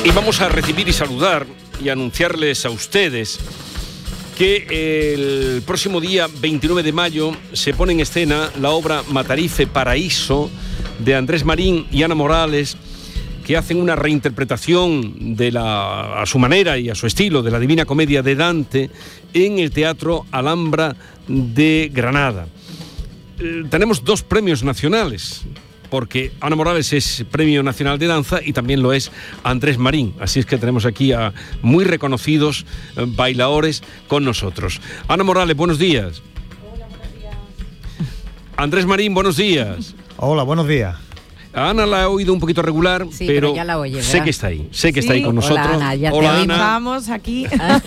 Y vamos a recibir y saludar y anunciarles a ustedes que el próximo día 29 de mayo se pone en escena la obra Matarife Paraíso de Andrés Marín y Ana Morales, que hacen una reinterpretación a su manera y a su estilo de la Divina Comedia de Dante en el Teatro Alhambra de Granada. Tenemos 2 premios nacionales, porque Ana Morales es Premio Nacional de Danza y también lo es Andrés Marín. Así es que tenemos aquí a muy reconocidos bailadores con nosotros. Ana Morales, buenos días. Hola, buenos días. Andrés Marín, buenos días. Hola, buenos días. A Ana la he oído un poquito regular, sí, pero ya la oye, sé que está ahí, está ahí con nosotros. Hola, Ana, ya Hola, te Ana. Estamos aquí.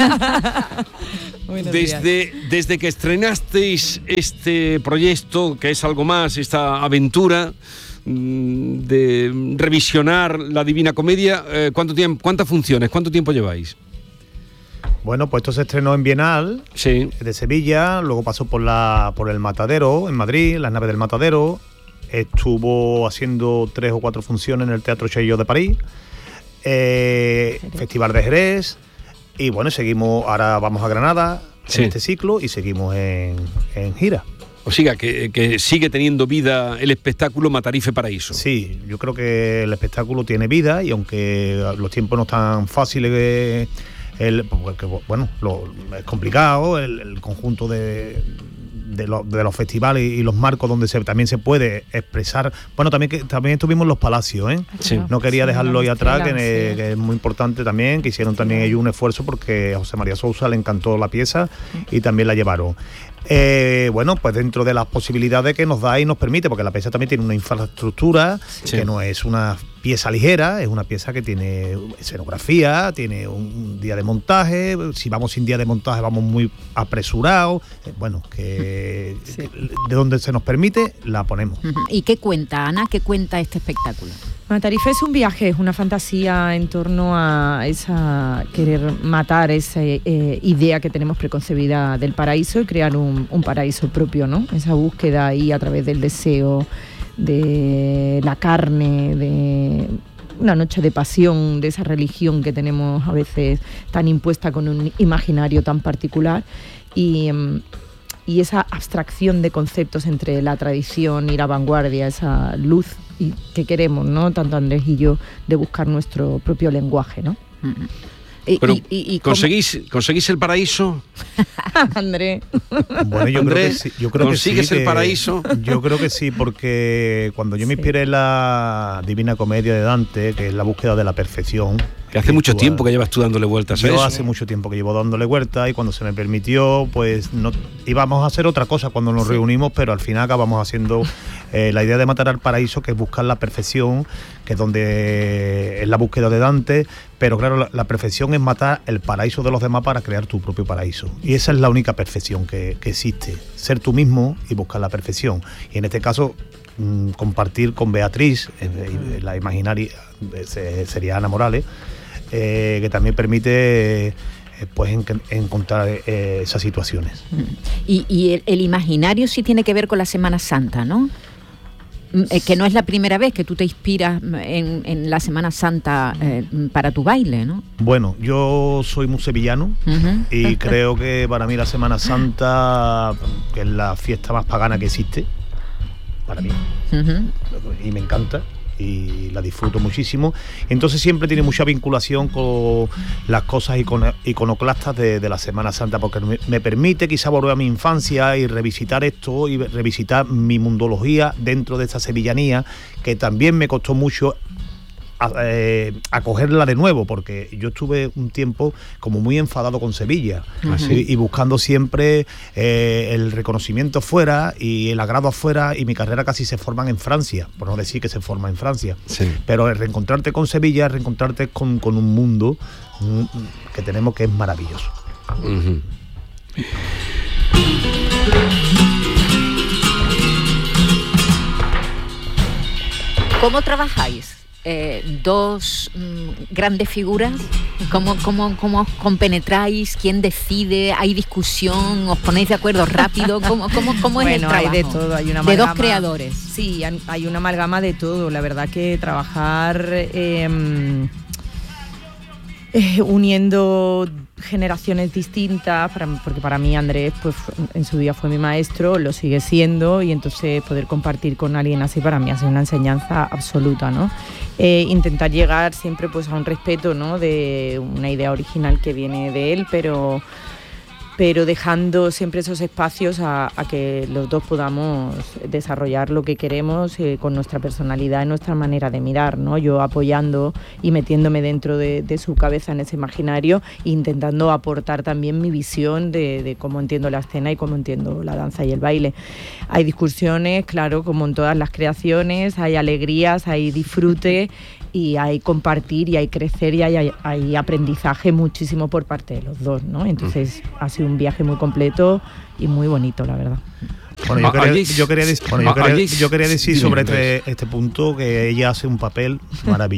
Desde que estrenasteis este proyecto, que es algo más, esta aventura de revisionar la Divina Comedia, ¿cuántas funciones, cuánto tiempo lleváis? Bueno, pues esto se estrenó en Bienal, sí, de Sevilla, luego pasó por el Matadero, en Madrid, las naves del Matadero, estuvo haciendo 3 o 4 funciones en el Teatro Chaillot de París, Festival de Jerez, y bueno, seguimos, ahora vamos a Granada, en este ciclo, y seguimos en gira. O sea, que sigue teniendo vida el espectáculo Matarife Paraíso. Sí, yo creo que el espectáculo tiene vida, y aunque los tiempos no están fáciles, porque, bueno, es complicado, el conjunto de los festivales y los marcos donde también se puede expresar. Bueno, también estuvimos en los Palacios, ¿eh? Sí. No quería dejarlo ahí atrás, que es muy importante también, que hicieron también ellos un esfuerzo porque a José María Sousa le encantó la pieza y también la llevaron. Bueno, pues dentro de las posibilidades que nos da y nos permite, porque la pieza también tiene una infraestructura, que no es una pieza ligera, es una pieza que tiene escenografía, tiene un día de montaje. Si vamos sin día de montaje vamos muy apresurados. Bueno, que de donde se nos permite la ponemos. ¿Y qué cuenta, Ana? ¿Qué cuenta este espectáculo? Matarife es un viaje, es una fantasía en torno a querer matar esa idea que tenemos preconcebida del paraíso y crear un paraíso propio, ¿no? Esa búsqueda ahí a través del deseo, de la carne, de una noche de pasión, de esa religión que tenemos a veces tan impuesta con un imaginario tan particular, y esa abstracción de conceptos entre la tradición y la vanguardia, esa luz que queremos, ¿no? Tanto Andrés y yo, de buscar nuestro propio lenguaje, ¿no? Pero ¿conseguís el paraíso? Andrés. Bueno, yo Andrés, creo que sí. ¿consigues el paraíso? Yo creo que sí, porque cuando yo me inspiré en la Divina Comedia de Dante, que es la búsqueda de la perfección, que hace mucho tiempo que llevas tú dándole vueltas a eso. Yo hace mucho tiempo que llevo dándole vueltas, y cuando se me permitió, pues no íbamos a hacer otra cosa cuando nos reunimos, pero al final acabamos haciendo la idea de matar al paraíso, que es buscar la perfección, que es donde es la búsqueda de Dante, pero claro, la perfección es matar el paraíso de los demás para crear tu propio paraíso. Y esa es la única perfección que existe, ser tú mismo y buscar la perfección. Y en este caso, compartir con Beatriz, la imaginaria sería Ana Morales, que también permite pues encontrar esas situaciones. Y el imaginario sí tiene que ver con la Semana Santa, ¿no? Que no es la primera vez que tú te inspiras en la Semana Santa para tu baile, ¿no? Bueno, yo soy muy sevillano, y creo que para mí la Semana Santa, que es la fiesta más pagana que existe, para mí, y me encanta y la disfruto muchísimo. Entonces siempre tiene mucha vinculación con las cosas iconoclastas de la Semana Santa, porque me permite quizá volver a mi infancia y revisitar esto y revisitar mi mundología dentro de esta sevillanía, que también me costó mucho acogerla de nuevo, porque yo estuve un tiempo como muy enfadado con Sevilla, y buscando siempre el reconocimiento fuera y el agrado afuera, y mi carrera casi se forma en Francia, por no decir que se forma en Francia, pero el reencontrarte con Sevilla, reencontrarte con un mundo que tenemos, que es maravilloso. ¿Cómo trabajáis? Dos grandes figuras, ¿cómo os compenetráis? ¿Quién decide? ¿Hay discusión? ¿Os ponéis de acuerdo rápido? ¿Cómo es el trabajo? Hay de todo, hay una amalgama, de dos creadores. Sí, hay una amalgama de todo. La verdad que trabajar uniendo generaciones distintas, porque para mí Andrés pues en su día fue mi maestro, lo sigue siendo, y entonces poder compartir con alguien así para mí ha sido una enseñanza absoluta, ¿no? Intentar llegar siempre pues a un respeto, ¿no?, de una idea original que viene de él, pero dejando siempre esos espacios a que los dos podamos desarrollar lo que queremos con nuestra personalidad y nuestra manera de mirar, ¿no? Yo apoyando y metiéndome dentro de su cabeza en ese imaginario, intentando aportar también mi visión de cómo entiendo la escena y cómo entiendo la danza y el baile. Hay discusiones, claro, como en todas las creaciones, hay alegrías, hay disfrute, y hay compartir y hay crecer y hay aprendizaje muchísimo por parte de los dos, ¿no? Entonces ha sido un viaje muy completo y muy bonito, la verdad. Bueno, yo quería decir sobre este punto que ella hace un papel maravilloso.